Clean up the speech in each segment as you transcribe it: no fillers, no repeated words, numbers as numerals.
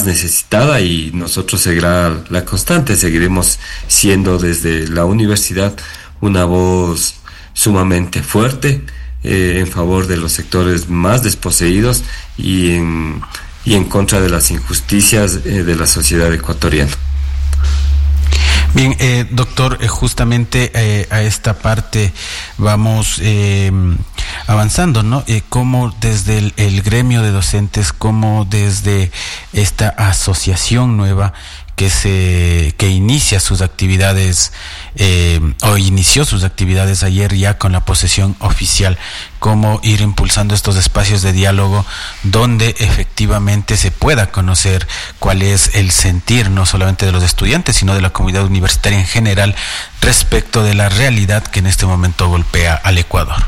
más necesitada, y nosotros seguirá la constante, seguiremos siendo desde la universidad una voz sumamente fuerte en favor de los sectores más desposeídos y en contra de las injusticias de la sociedad ecuatoriana. Bien, doctor, justamente a esta parte vamos avanzando, ¿no? Cómo desde el gremio de docentes, cómo desde esta asociación nueva que inicia sus actividades o inició sus actividades ayer ya con la posesión oficial, cómo ir impulsando estos espacios de diálogo donde efectivamente se pueda conocer cuál es el sentir no solamente de los estudiantes sino de la comunidad universitaria en general respecto de la realidad que en este momento golpea al Ecuador.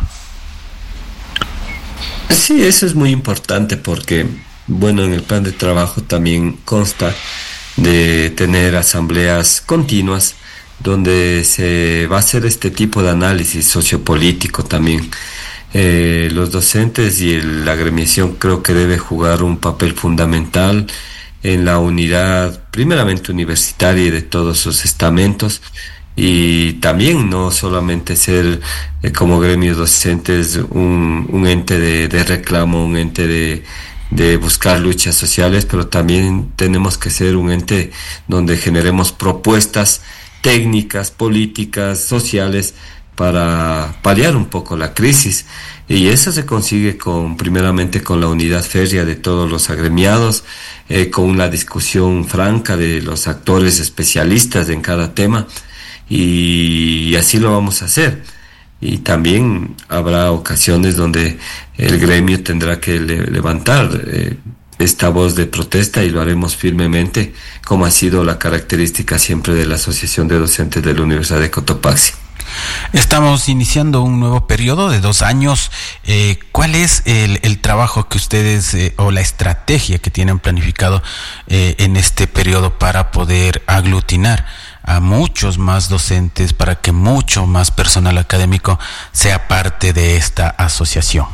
Sí, eso es muy importante porque, bueno, en el plan de trabajo también consta de tener asambleas continuas donde se va a hacer este tipo de análisis sociopolítico también. Los docentes y la agremiación creo que debe jugar un papel fundamental en la unidad, primeramente universitaria y de todos sus estamentos, y también no solamente ser como gremios docentes un ente de reclamo, un ente de buscar luchas sociales, pero también tenemos que ser un ente donde generemos propuestas técnicas, políticas, sociales para paliar un poco la crisis, y eso se consigue primeramente con la unidad férrea de todos los agremiados, con la discusión franca de los actores especialistas en cada tema, y así lo vamos a hacer. Y también habrá ocasiones donde el gremio tendrá que levantar esta voz de protesta, y lo haremos firmemente, como ha sido la característica siempre de la Asociación de Docentes de la Universidad de Cotopaxi. Estamos iniciando un nuevo periodo de 2 años. ¿Cuál es el trabajo que ustedes o la estrategia que tienen planificado en este periodo para poder aglutinar a muchos más docentes, para que mucho más personal académico sea parte de esta asociación?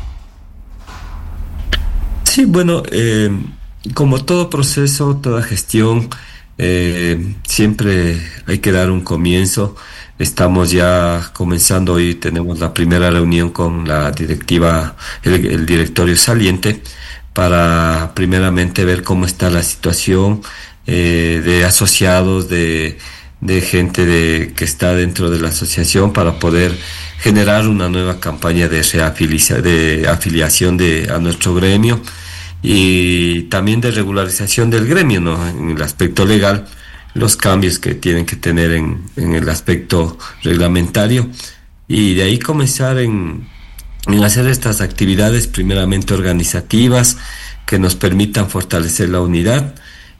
Sí, bueno, como todo proceso, toda gestión, siempre hay que dar un comienzo. Estamos ya comenzando, hoy tenemos la primera reunión con la directiva, el directorio saliente, para primeramente ver cómo está la situación de asociados, de gente que está dentro de la asociación, para poder generar una nueva campaña de afiliación a nuestro gremio, y también de regularización del gremio, ¿no? En el aspecto legal, los cambios que tienen que tener en el aspecto reglamentario, y de ahí comenzar en hacer estas actividades primeramente organizativas que nos permitan fortalecer la unidad.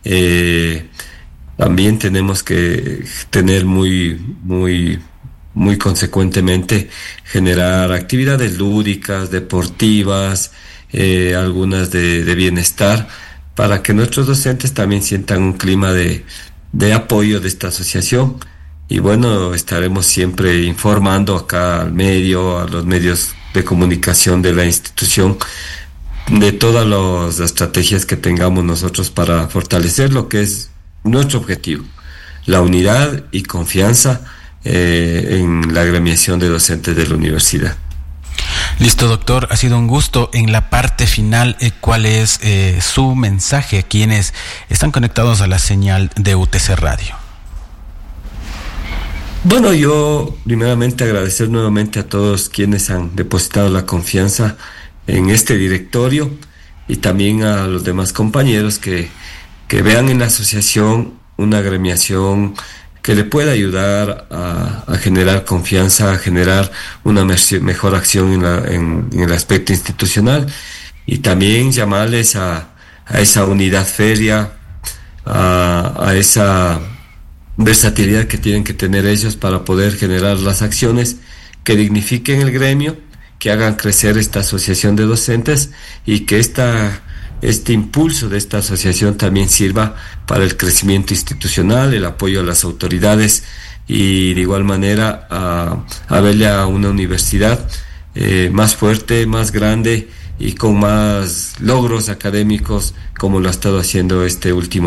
También tenemos que tener muy consecuentemente generar actividades lúdicas, deportivas, algunas de bienestar, para que nuestros docentes también sientan un clima de apoyo de esta asociación. Y bueno, estaremos siempre informando acá al medio, a los medios de comunicación de la institución, de todas las estrategias que tengamos nosotros para fortalecer lo que es nuestro objetivo, la unidad y confianza en la agremiación de docentes de la universidad. Listo, doctor, ha sido un gusto. En la parte final, ¿cuál es su mensaje a quienes están conectados a la señal de UTC Radio? Bueno, yo primeramente agradecer nuevamente a todos quienes han depositado la confianza en este directorio, y también a los demás compañeros que vean en la asociación una agremiación que le pueda ayudar a generar confianza, a generar una mejor acción en el aspecto institucional, y también llamarles a esa unidad férrea, a esa versatilidad que tienen que tener ellos para poder generar las acciones que dignifiquen el gremio, que hagan crecer esta asociación de docentes, y que este impulso de esta asociación también sirva para el crecimiento institucional, el apoyo a las autoridades, y de igual manera a verle a una universidad más fuerte, más grande y con más logros académicos, como lo ha estado haciendo este último